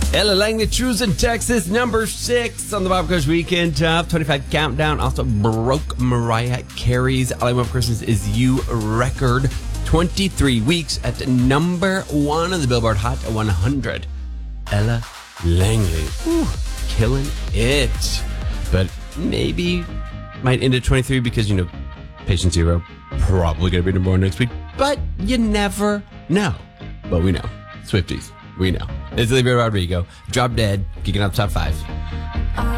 Ella Langley, Trues in Texas, number 6 on the Bob Crush Weekend Top 25 Countdown. Also broke Mariah Carey's All I Want for Christmas Is You record. 23 weeks at number 1 on the Billboard Hot 100. Ella Langley. Whew, killing it. But maybe might end at 23 because, Patient Zero probably going to be number 1 next week. But you never know. But we know. Swifties. We know. It's Olivia Rodrigo. Drop Dead. Kicking up top 5.